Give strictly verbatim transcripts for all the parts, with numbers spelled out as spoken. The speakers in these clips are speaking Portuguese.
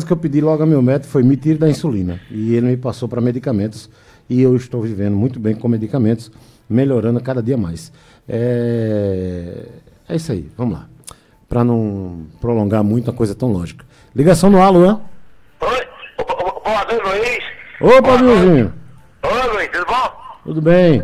que eu pedi logo a meu médico foi me tire da insulina. E ele me passou para medicamentos. E eu estou vivendo muito bem com medicamentos, melhorando cada dia mais. É, é isso aí, vamos lá. Para não prolongar muito uma coisa tão lógica. Ligação no ar, Luan. Oi, boa noite, Luiz. Opa, Milzinho. Oi, Luiz, tudo bom? Tudo bem.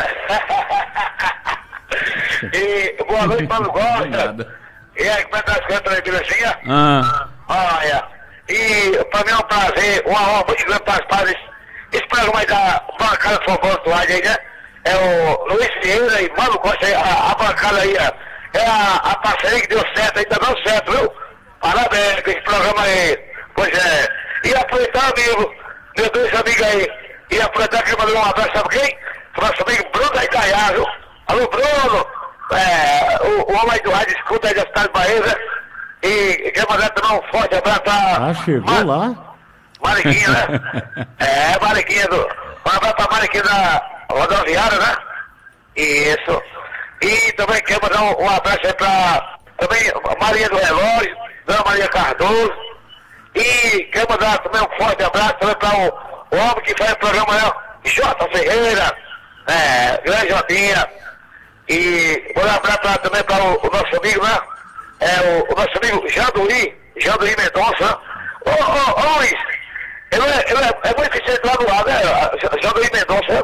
E boa noite, Mano Costa. E aí, como é que tá as coisas aí, Bilecinha? Ah. Olha, e pra mim é um prazer, uma honra muito grande participar desse, esse programa aí da bancada folclórica aí, né? É o Luiz Vieira e Mano Costa, aí, a, a bancada aí, é a, a parceria que deu certo, aí tá dando certo, viu? Parabéns com esse programa aí. Pois é. E aproveitar, amigo, meus dois amigos aí, e aproveitar que eu mandei um abraço, sabe quem? Nosso amigo Bruno da Itaiá, viu? Alô, Bruno! É, o, o homem do rádio escuta aí da cidade de Bahia, né? E quer mandar também um forte abraço pra... Ah, chegou Mar... lá? Mariquinha, né? É, Mariquinha do... Um abraço pra Mariquinha da rodoviária, né? Isso. E também quer mandar um, um abraço aí pra... Também Maria do Relógio, Dona Maria Cardoso. E quer mandar também um forte abraço também pra o, o homem que faz o programa, né? Jota Ferreira, é, grande Jotinha. E vou lembrar pra, também para o, o nosso amigo, né? É, o, o nosso amigo Janduí, Janduí Mendonça. Ô, ô, ô, Luiz, ele é, ele é, é muito eficiente lá do lado, né? Janduí Mendonça.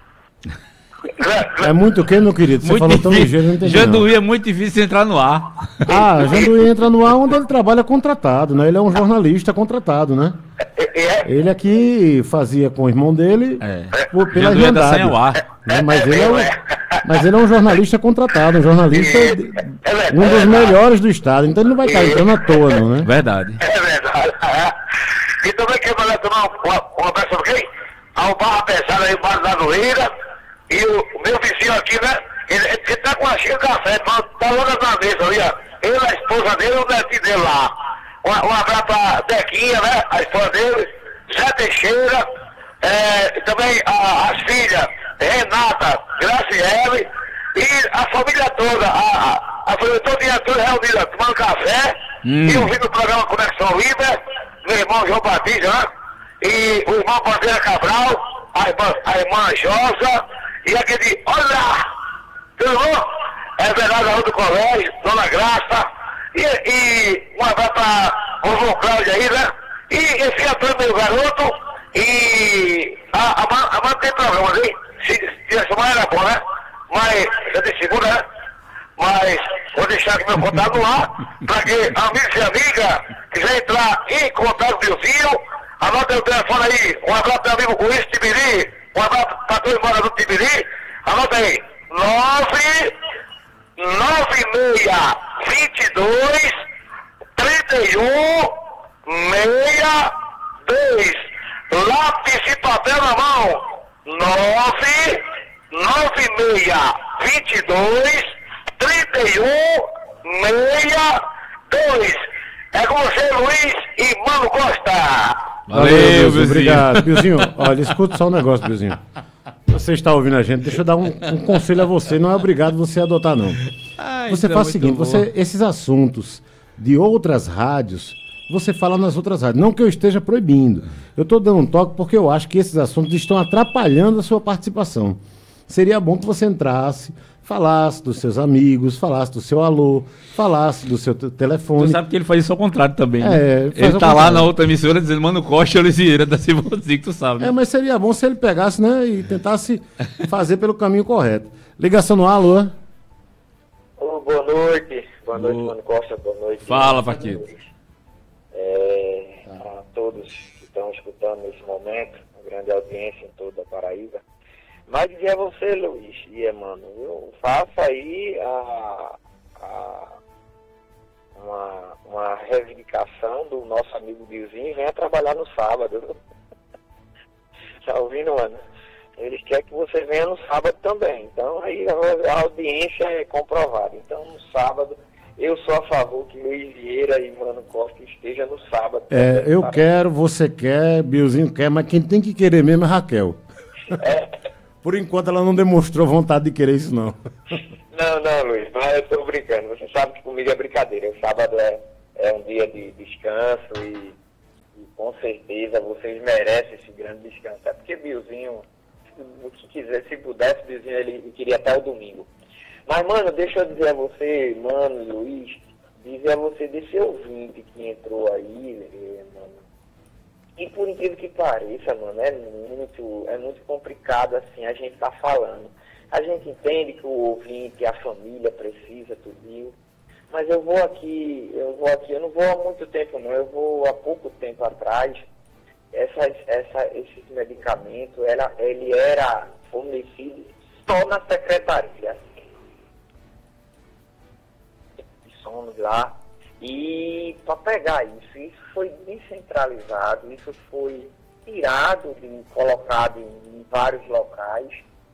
É muito o que, meu querido? Você Muito falou tão ligeiro, não entendi. Janduí é muito difícil entrar no ar. Ah, Janduí entra no ar onde ele trabalha contratado, né? Ele é um jornalista contratado, né? Ele aqui fazia com o irmão dele É. por, pela Janduí é da Irmandade. Sem ao Ar. Né? Mas, ele é um, mas ele é um jornalista contratado, um jornalista, um dos melhores do estado. Então ele não vai estar entrando à toa, não, né? Verdade. É verdade. E também quer mandar tomar um, um abraço pra quem? Ao Barra Pesada aí, o Barra da Noeira. E o, o meu vizinho aqui, né? Ele, ele tá com a xícara de café, tá, tá lá na mesa ali, ó. Ele, a esposa dele, o netinho dele lá. Um, um abraço pra Dequinha, né? A esposa dele, Zé Teixeira, é, e também a, as filhas, Renata, Graciele, e a família toda, a, a, a família toda, toda reunida, tomando café, hum. e ouvindo o programa Conexão Livre, meu irmão João Batista, né? E o irmão Bandeira Cabral, a irmã, a irmã Josa, e aquele, olha, tudo bom? É verdade, a do colégio, Dona Graça, e, e um abraço para o João Cláudio aí, né? E esse Antônio, meu garoto, e a, a, a mãe tem programa aí, se, se a semana era bom, né? Mas, já tem segunda, né? Mas vou deixar aqui meu contato lá, para que amigos e amigas quiser entrar em contato com o Biozinho, anota o telefone aí, um abraço para meu amigo Luiz Tibiri, um abraço para todos os moradores do Tibiri, anota aí, nove nove seis vinte e dois trinta e um sessenta e dois, lápis e papel na mão, nove nove seis vinte e dois trinta e um sessenta e dois. É com você, Luiz e Mano Costa. Valeu, Biozinho. Obrigado, Biozinho. Olha, escuta só um negócio, Biozinho. Você está ouvindo a gente, deixa eu dar um, um conselho a você, não é obrigado você a adotar, não. Ai, você faz o seguinte, você, esses assuntos de outras rádios, você fala nas outras rádios. Não que eu esteja proibindo. Eu estou dando um toque porque eu acho que esses assuntos estão atrapalhando a sua participação. Seria bom que você entrasse, falasse dos seus amigos, falasse do seu alô, falasse do seu te- telefone. Você sabe que ele faz isso ao contrário também, É, né? faz Ele ao tá lá contrário. na outra emissora dizendo, Mano Costa e Oliveira da Silva Zico, tu sabe, né? É, mas seria bom se ele pegasse, né, e tentasse fazer pelo caminho correto. Ligação no ar, alô? Oh, boa noite, boa noite, Boa. Mano Costa, boa noite. Fala, Paquito. É, a todos que estão escutando nesse momento, uma grande audiência em toda a Paraíba. Mas dizer a você, Luiz e Emmanuel, viu? Faça aí a, a, uma, uma reivindicação do nosso amigo Biozinho e venha trabalhar no sábado. Tá ouvindo, mano? Eles querem que você venha no sábado também. Então aí a, a audiência é comprovada. Então no sábado eu sou a favor que Luiz Vieira e Mano Costa estejam no sábado. É, também, eu tá? quero, você quer, Biozinho quer, mas quem tem que querer mesmo é Raquel. Por enquanto ela não demonstrou vontade de querer isso, não. Não, não, Luiz, mas eu tô brincando. Você sabe que comigo é brincadeira. O sábado é, é um dia de descanso e Com certeza, vocês merecem esse grande descanso. É porque Biozinho, o que quiser, se pudesse, Biozinho, ele queria até o domingo. Mas, mano, deixa eu dizer a você, mano, Luiz, dizer a você desse ouvinte que entrou aí, mano. E por incrível que pareça, mano, é muito, é muito complicado, assim, a gente tá falando. A gente entende que o ouvinte, a família precisa, tudo. Mas eu vou aqui, eu vou aqui, eu não vou há muito tempo não, eu vou há pouco tempo atrás, essas, essa, esses medicamentos, ela, ele era fornecido só na secretaria. Somos lá. E para pegar isso, isso foi descentralizado, isso foi tirado e colocado em, em vários locais.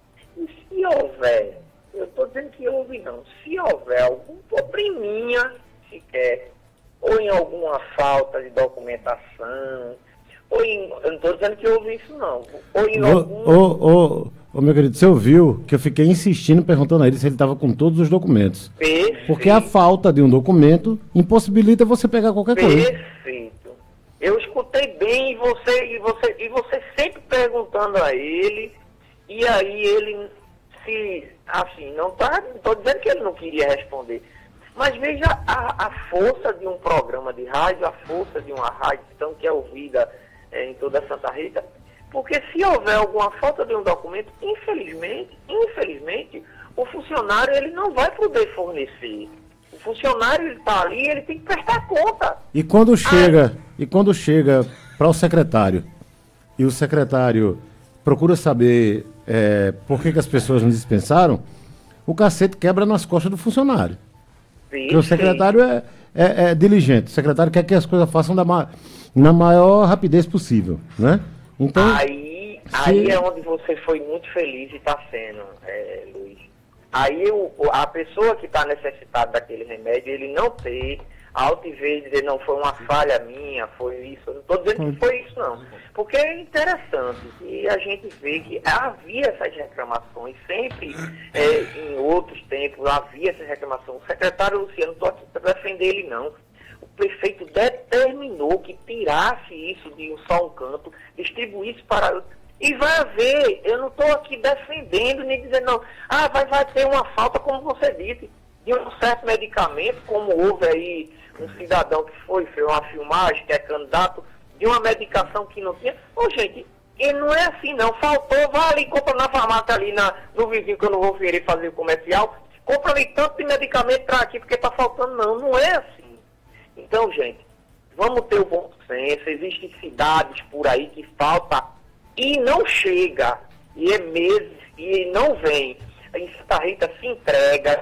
E se houver, eu estou dizendo que houve não, se houver algum probleminha sequer, ou em alguma falta de documentação, ou em, eu não estou dizendo que houve isso não, ou em ô, algum... Ô, ô, ô, meu querido, você ouviu que eu fiquei insistindo, perguntando a ele se ele estava com todos os documentos. Perfeito. Porque a falta de um documento impossibilita você pegar qualquer coisa. Perfeito. Eu escutei bem e você, e você, e você sempre perguntando a ele, e aí ele se, assim, não tá, não estou dizendo que ele não queria responder, mas veja a, a força de um programa de rádio, a força de uma rádio então, que é ouvida é, em toda Santa Rita, porque se houver alguma falta de um documento, infelizmente, infelizmente, o funcionário ele não vai poder fornecer. O funcionário ele está ali, ele tem que prestar conta. E quando chega, ah, e quando chega para o secretário, e o secretário procura saber é, por que, que as pessoas não dispensaram, o cacete quebra nas costas do funcionário. Sim, porque o secretário é, é, é diligente, o secretário quer que as coisas façam da ma na maior rapidez possível, né? Então, aí, se... aí é onde você foi muito feliz e está sendo, é, Luiz. Aí o, a pessoa que está necessitada daquele remédio, ele não ter a altivez de dizer, não, foi uma falha minha, foi isso. Eu não estou dizendo que foi isso, não. Porque é interessante e a gente vê que havia essas reclamações, sempre é, em outros tempos havia essa reclamação. O secretário Luciano, não estou aqui para defender ele, não. O prefeito determinou que tirasse isso de um só um canto, distribuísse para... E vai haver, eu não estou aqui defendendo, nem dizendo, não, ah, vai, vai ter uma falta, como você disse, de um certo medicamento, como houve aí um cidadão que foi, fez uma filmagem, que é candidato, de uma medicação que não tinha. Ô, gente, e não é assim, não. Faltou, vai ali, compra na farmácia ali, na, no vizinho, que eu não vou querer fazer o comercial, compra ali tanto de medicamento para aqui, porque está faltando. Não, não é assim. Então, gente, vamos ter o bom senso. Existem cidades por aí que falta e não chega, e é meses, e não vem. Em Santa Rita se entrega.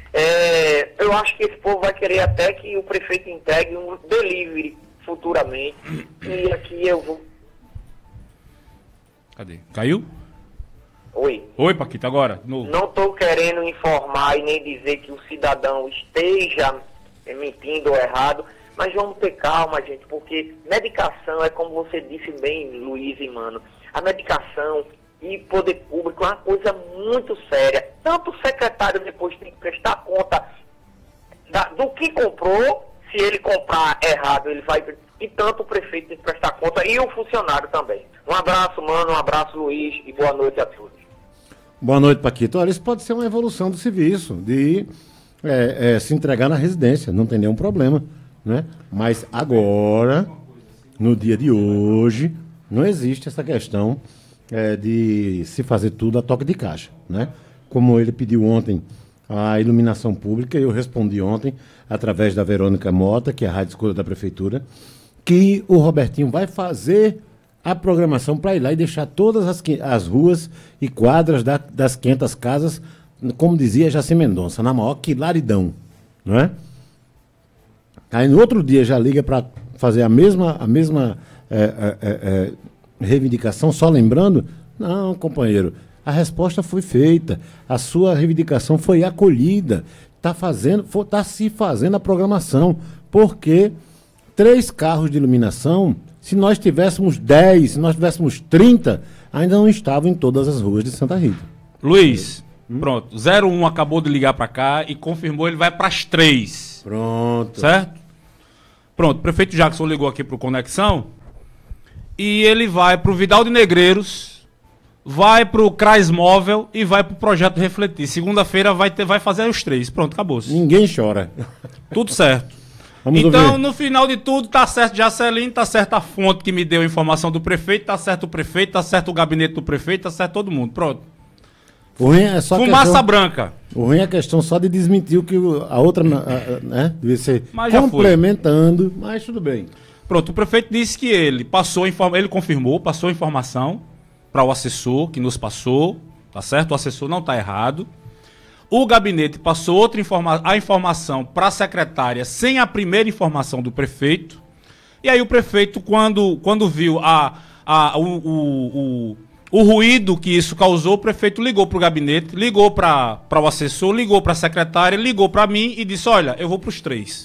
É, eu acho que esse povo vai querer até que o prefeito entregue um delivery futuramente. E aqui eu vou... Cadê? Caiu? Oi. Oi, Paquito, agora. No... Não estou querendo informar e nem dizer que o cidadão esteja mentindo ou errado, mas vamos ter calma, gente, porque medicação é como você disse bem, Luiz e Mano, a medicação e poder público é uma coisa muito séria. Tanto o secretário depois tem que prestar conta da, do que comprou, se ele comprar errado, ele vai... E tanto o prefeito tem que prestar conta e o funcionário também. Um abraço, Mano, um abraço, Luiz, e boa noite a todos. Boa noite, Paquito. Olha, isso pode ser uma evolução do serviço, de é, é, se entregar na residência, não tem nenhum problema, né? Mas agora, no dia de hoje, não existe essa questão é, de se fazer tudo a toque de caixa, né? Como ele pediu ontem a iluminação pública, eu respondi ontem, através da Verônica Mota, que é a Rádio Escuta da Prefeitura, que o Robertinho vai fazer a programação para ir lá e deixar todas as, as ruas e quadras da, das quinhentas casas, como dizia Jaci Mendonça, na maior quilaridão, não é? Aí no outro dia já liga para fazer a mesma, a mesma é, é, é, reivindicação, só lembrando, não, companheiro, a resposta foi feita, a sua reivindicação foi acolhida, está fazendo, está se fazendo a programação, porque três carros de iluminação, se nós tivéssemos dez, se nós tivéssemos trinta, ainda não estavam em todas as ruas de Santa Rita. Luiz, hum? pronto, zero um acabou de ligar para cá e confirmou, ele vai para as três. Pronto. Certo? Pronto, o prefeito Jackson ligou aqui para o Conexão e ele vai pro Vidal de Negreiros, vai pro Crais Móvel e vai pro Projeto Refletir. Segunda-feira vai, ter, vai fazer os três. Pronto, acabou-se. Ninguém chora. Tudo certo. Vamos então, ouvir. no final de tudo, tá certo Jacelino, tá certo a fonte que me deu a informação do prefeito, tá certo o prefeito, tá certo o gabinete do prefeito, tá certo todo mundo. Pronto. O ruim é só Fumaça questão, branca. O ruim é a questão só de desmentir o que o- a outra, a- a- né? Devia ser Mas já foi. complementando, mas tudo bem. Pronto, o prefeito disse que ele passou, informa- ele confirmou, passou a informação para o assessor que nos passou, tá certo? O assessor não tá errado. O gabinete passou outra informa a informação para a secretária sem a primeira informação do prefeito. E aí o prefeito, quando, quando viu a, a, o, o, o, o ruído que isso causou, o prefeito ligou para o gabinete, ligou para o assessor, ligou para a secretária, ligou para mim e disse, olha, eu vou para os três.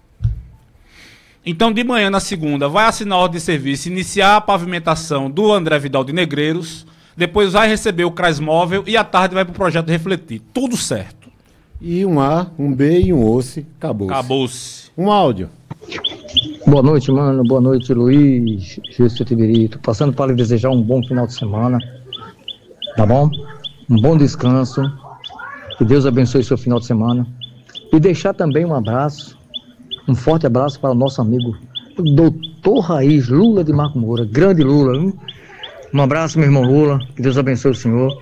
Então, de manhã, na segunda, vai assinar a ordem de serviço, iniciar a pavimentação do André Vidal de Negreiros, depois vai receber o Crais Móvel e à tarde vai para o Projeto Refletir. Tudo certo. E um A, um B e um osso, acabou. Acabou-se. Um áudio. Boa noite, mano. Boa noite, Luiz, Justo Tibirito. Passando para lhe desejar um bom final de semana, tá bom? Um bom descanso. Que Deus abençoe seu final de semana. E deixar também um abraço, um forte abraço para o nosso amigo doutor Raiz Lula de Marco Moura. Grande Lula, hein? Um abraço, meu irmão Lula. Que Deus abençoe o senhor.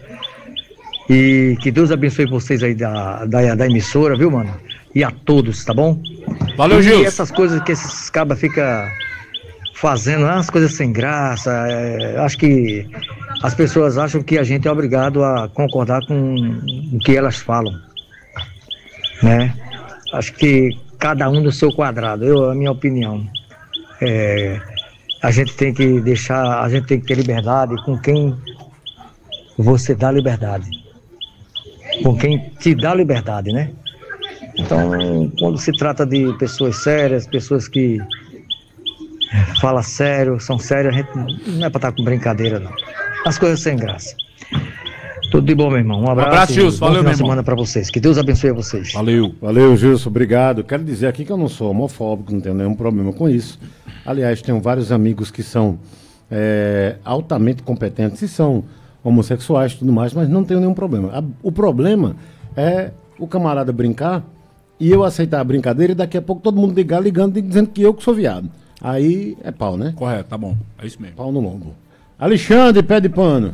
E que Deus abençoe vocês aí da, da, da emissora, viu, mano? E a todos, tá bom? Valeu, E Gilson. essas coisas que esses cabas ficam fazendo, as coisas sem graça, é, acho que as pessoas acham que a gente é obrigado a concordar com o que elas falam, né? Acho que cada um do seu quadrado, eu, a minha opinião. É, a gente tem que deixar, a gente tem que ter liberdade com quem você dá liberdade. Com quem te dá liberdade, né? Então, quando se trata de pessoas sérias, pessoas que falam sério, são sérias, a gente não é pra estar com brincadeira, não. As coisas sem graça. Tudo de bom, meu irmão. Um abraço. Um abraço, Gilson. Bom Valeu, final meu de semana irmão. pra vocês. Que Deus abençoe a vocês. Valeu. Valeu, Gilson, obrigado. Quero dizer aqui que eu não sou homofóbico, não tenho nenhum problema com isso. Aliás, tenho vários amigos que são é, altamente competentes e são homossexuais e tudo mais, mas não tenho nenhum problema. A- o problema é o camarada brincar e eu aceitar a brincadeira e daqui a pouco todo mundo ligar ligando e dizendo que eu que sou viado. Aí é pau, né? Correto, tá bom. É isso mesmo. Pau no lombo. Alexandre, pé de pano.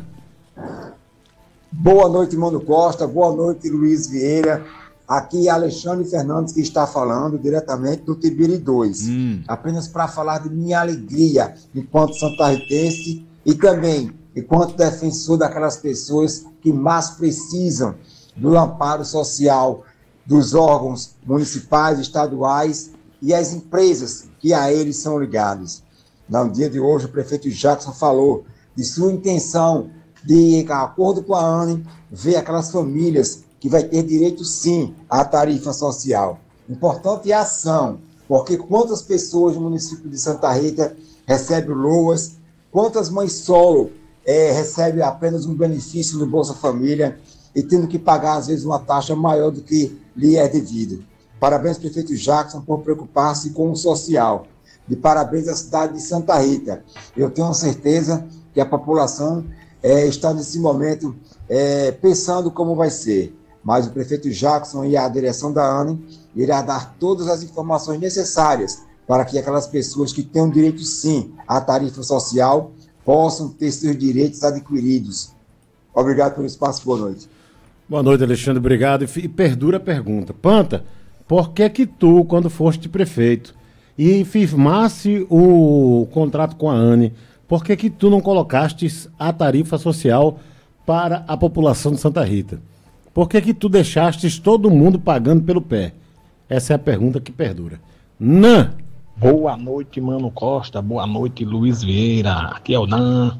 Boa noite, Mano Costa. Boa noite, Luiz Vieira. Aqui é Alexandre Fernandes que está falando diretamente do Tibiri dois. Hum. Apenas para falar de minha alegria enquanto santarritense e também enquanto defensor daquelas pessoas que mais precisam do amparo social dos órgãos municipais, estaduais e as empresas que a eles são ligadas. No dia de hoje, o prefeito Jackson falou de sua intenção de, de acordo com a ANE, ver aquelas famílias que vai ter direito, sim, à tarifa social. Importante é a ação, porque quantas pessoas no município de Santa Rita recebem loas, quantas mães solo é, recebem apenas um benefício no Bolsa Família e tendo que pagar, às vezes, uma taxa maior do que lhe é devido. Parabéns, prefeito Jackson, por preocupar-se com o social. De parabéns à cidade de Santa Rita. Eu tenho certeza que a população é, está nesse momento é, pensando como vai ser. Mas o prefeito Jackson e a direção da ANE irá dar todas as informações necessárias para que aquelas pessoas que têm direito, sim, à tarifa social possam ter seus direitos adquiridos. Obrigado pelo espaço. Boa noite. Boa noite, Alexandre, obrigado. E, e perdura a pergunta. Panta, por que que tu, quando foste prefeito e firmasse o contrato com a ANE, por que que tu não colocaste a tarifa social para a população de Santa Rita? Por que que tu deixaste todo mundo pagando pelo pé? Essa é a pergunta que perdura. Não. Boa noite, Mano Costa. Boa noite, Luiz Vieira. Aqui é o Nan.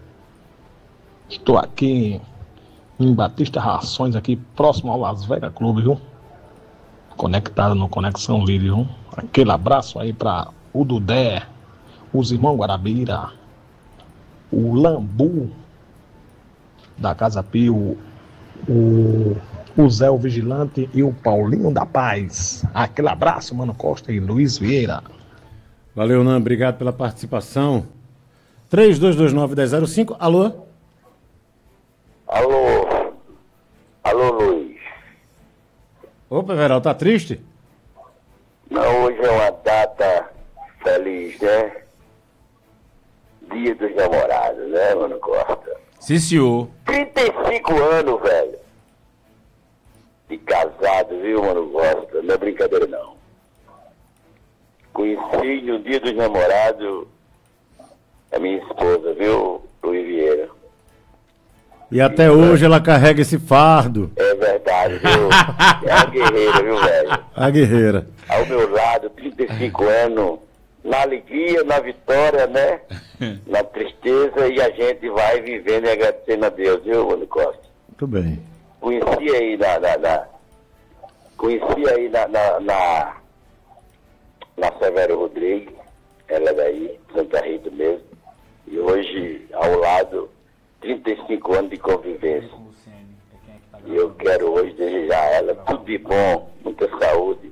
Estou aqui em Batista Rações, aqui próximo ao Las Vegas Clube, viu? Conectado no Conexão Líder, viu? Aquele abraço aí para o Dudé, os irmãos Guarabira, o Lambu da Casa Pio, o, o Zé o Vigilante e o Paulinho da Paz. Aquele abraço, Mano Costa e Luiz Vieira. Valeu, Nan, obrigado pela participação. três dois dois nove, um zero zero cinco. Alô? Alô? Alô, Luiz? Opa, Everaldo, tá triste? Não, hoje é uma data feliz, né? Dia dos namorados, né, Mano Costa? Sim, senhor. trinta e cinco anos, velho. De casado, viu, Mano Costa? Não é brincadeira, não. Conheci no dia dos namorados a minha esposa, viu, Luiz Vieira? E até hoje ela carrega esse fardo. É verdade, viu? É uma guerreira, viu, velho? A guerreira. Ao meu lado, trinta e cinco anos, na alegria, na vitória, né? Na tristeza, e a gente vai vivendo e agradecendo a Deus, viu, Mano Costa? Muito bem. Conheci aí na... na, na conheci aí na... na, na, na Severo Rodrigues, ela é daí, Santa Rita mesmo. E hoje, ao lado, trinta e cinco anos de convivência. E eu quero hoje desejar a ela tudo de bom, muita saúde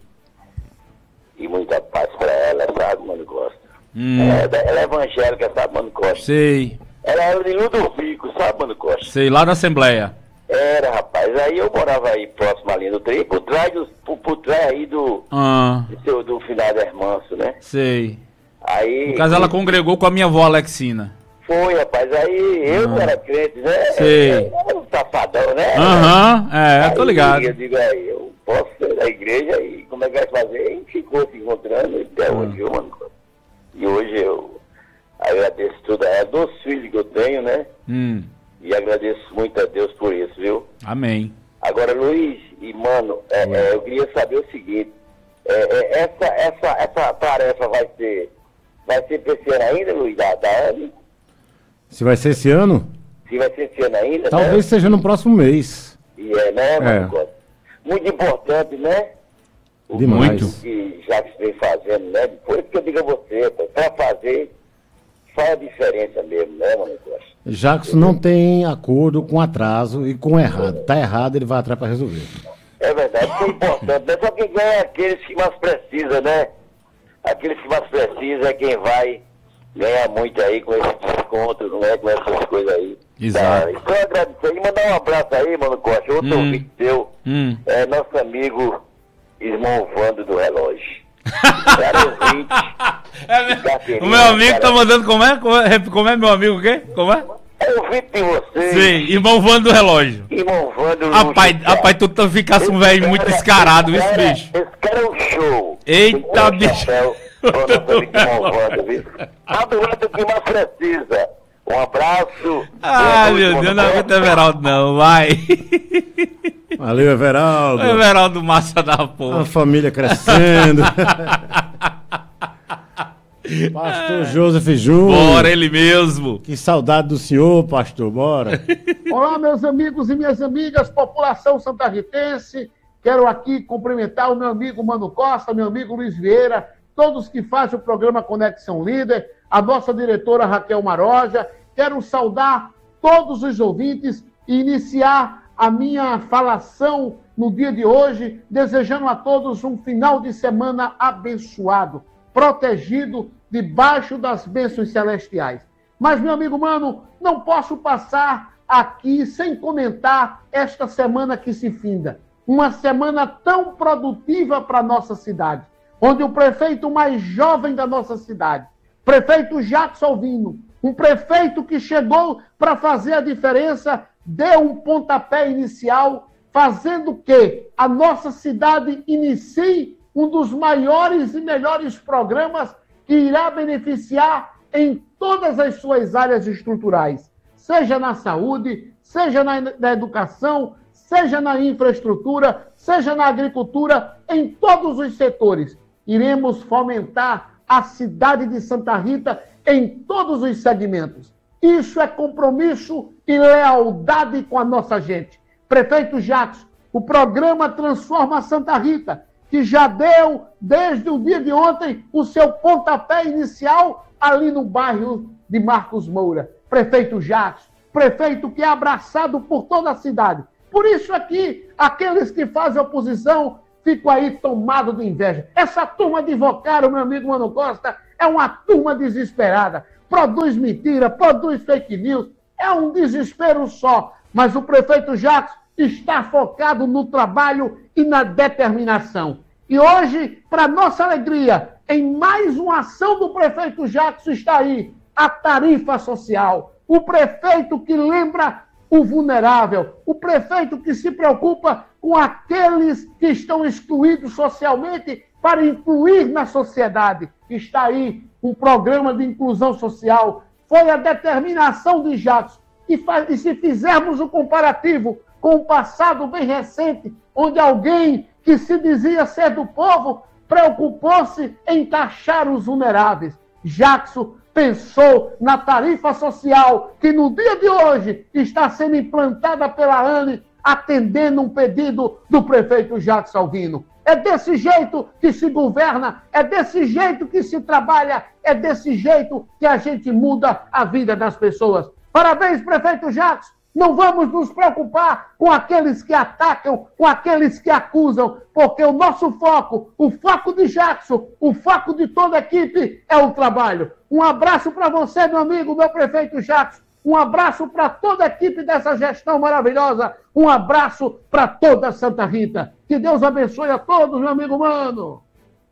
e muita paz pra ela, sabe, Mano Costa? Hum. Ela, ela é evangélica, sabe, Mano Costa? Sei. Ela era de Ludovico, sabe, Mano Costa? Sei, lá na Assembleia. Era, rapaz. Aí eu morava aí próximo ali do trem, por trás, do, por, por trás aí do, Ah, do, seu, do final de Hermanso, né? sei. Aí... No caso, ela congregou com a minha avó Alexina. Foi, rapaz. Aí eu não era crente, né? Sei. Eu era um safadão, né? Aham, é, tô ligado. Aí eu digo aí, eu posso ser da igreja e como é que vai fazer? E ficou se encontrando até hoje, viu, Mano? E hoje eu agradeço tudo a ela, dos filhos que eu tenho, né? Hum, E agradeço muito a Deus por isso, viu? amém. Agora, Luiz e Mano, é, é, eu queria saber o seguinte, é, é, essa, essa, essa tarefa vai ser, vai ser pra esse ano ainda, Luiz, da, da Anne? Se vai ser esse ano? Se vai ser esse ano ainda, Talvez né? seja no próximo mês. E é, né, Mano É. Costa? Muito importante, né? O Demais. que já que vem fazendo, né? Por isso que eu digo a você, para fazer, faz a diferença mesmo, né, Mano Costa? Jackson não tem acordo com atraso e com errado. Tá errado, ele vai atrás para resolver. É verdade, isso é importante, né? Só quem ganha é aqueles que mais precisam, né? Aqueles que mais precisam é quem vai ganhar muito aí com esse desconto, não é? Com essas coisas aí. Exato. Tá? Então agradecer e mandar um abraço aí, Mano Costa, outro Hum. ouvinte seu, Hum. é nosso amigo Irmão Vando do Relógio. Cara ouvinte. É meu- Carteirinha, o meu amigo cara. tá mandando como é? Como é, como é meu amigo o quê? Como é? É ouvinte de vocês. Sim, irmão voando do relógio. Irmão Vando. Rapaz, Luxo, rapaz, tu tá ficasse um velho muito descarado, esse esse cara- bicho. Esse cara é um show. Eita, Tem que dar um bicho. chapéu pro nosso amigo Irmão Vando, viu? Tá do lado que mais precisa. Um abraço. Ah, Boa noite, meu Mano Deus, não Costa. aguento Everaldo não, vai. Valeu, Everaldo. Everaldo massa da A porra. família crescendo. Pastor Joseph Júnior. Bora ele mesmo. Que saudade do senhor, pastor. Bora. Olá, meus amigos e minhas amigas, população santarritense. Quero aqui cumprimentar o meu amigo Mano Costa, meu amigo Luiz Vieira, todos que fazem o programa Conexão Líder, a nossa diretora Raquel Maroja. Quero saudar todos os ouvintes e iniciar a minha falação no dia de hoje, desejando a todos um final de semana abençoado, protegido debaixo das bênçãos celestiais. Mas, meu amigo Mano, não posso passar aqui sem comentar esta semana que se finda. Uma semana tão produtiva para a nossa cidade, onde o prefeito mais jovem da nossa cidade, prefeito Jackson Alvino, um prefeito que chegou para fazer a diferença, deu um pontapé inicial, fazendo que a nossa cidade inicie um dos maiores e melhores programas que irá beneficiar em todas as suas áreas estruturais, seja na saúde, seja na, na educação, seja na infraestrutura, seja na agricultura, em todos os setores. Iremos fomentar a cidade de Santa Rita em todos os segmentos. Isso é compromisso e lealdade com a nossa gente. Prefeito Jackson, o programa Transforma Santa Rita, que já deu, desde o dia de ontem, o seu pontapé inicial ali no bairro de Marcos Moura. Prefeito Jackson, prefeito que é abraçado por toda a cidade. Por isso aqui, aqueles que fazem oposição ficam aí tomados de inveja. Essa turma de Vocário, meu amigo Mano Costa, é uma turma desesperada. produz mentira, produz fake news. É um desespero só. Mas o prefeito Jackson está focado no trabalho e na determinação. E hoje, para nossa alegria, em mais uma ação do prefeito Jackson está aí, a tarifa social. O prefeito que lembra o vulnerável, o prefeito que se preocupa com aqueles que estão excluídos socialmente para incluir na sociedade. Está aí um programa de inclusão social. Foi a determinação de Jackson. E, faz, e se fizermos o comparativo com o passado bem recente, onde alguém que se dizia ser do povo preocupou-se em taxar os vulneráveis, Jackson pensou na tarifa social que no dia de hoje está sendo implantada pela ANE, atendendo um pedido do prefeito Jackson Alvino. É desse jeito que se governa, é desse jeito que se trabalha, é desse jeito que a gente muda a vida das pessoas. Parabéns, prefeito Jackson. Não vamos nos preocupar com aqueles que atacam, com aqueles que acusam, porque o nosso foco, o foco de Jackson, o foco de toda a equipe é o trabalho. Um abraço para você, meu amigo, meu prefeito Jackson. Um abraço para toda a equipe dessa gestão maravilhosa. Um abraço para toda Santa Rita. Que Deus abençoe a todos, meu amigo Mano.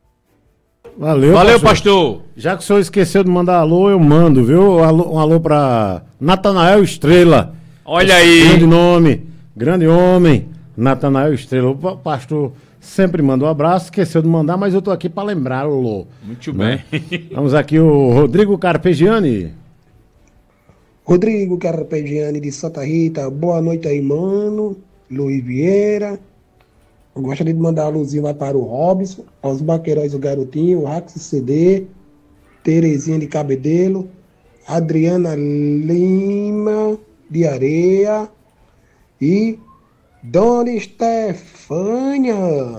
Valeu, Valeu, pastor. pastor. Já que o senhor esqueceu de mandar alô, eu mando, viu? Alô, um alô para Natanael Estrela. Olha aí. Grande nome, grande homem, Natanael Estrela. O pastor sempre manda um abraço, esqueceu de mandar, mas eu tô aqui para lembrá-lo. Muito né? bem. Vamos aqui o Rodrigo Carpegiani. Rodrigo Carpegiani de Santa Rita, boa noite aí, mano. Luiz Vieira. Eu gostaria de mandar a luzinha lá para o Robson, aos Baqueiróis do Garotinho, o Rax C D, Terezinha de Cabedelo, Adriana Lima de Areia e Dona Estefânia.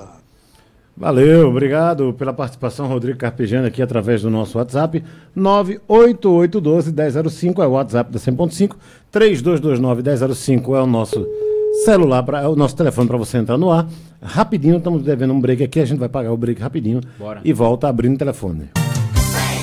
Valeu, obrigado pela participação, Rodrigo Carpegiani, aqui através do nosso WhatsApp. nove oito oito um dois, um zero zero cinco é o WhatsApp da cem ponto cinco. três dois dois nove, um zero zero cinco é o nosso celular, pra, é o nosso telefone para você entrar no ar. Rapidinho, estamos devendo um break aqui, a gente vai pagar o break rapidinho. Bora. E volta abrindo o telefone.